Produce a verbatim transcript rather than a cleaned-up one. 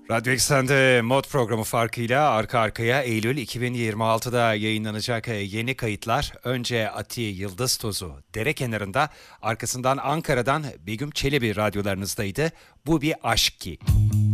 Radyo Eksen'de mod programı farkıyla arka arkaya Eylül iki bin yirmi altıda yayınlanacak yeni kayıtlar. Önce Ati Yıldız Tozu dere kenarında, arkasından Ankara'dan Begüm Çelebi radyolarınızdaydı. Bu bir aşk ki.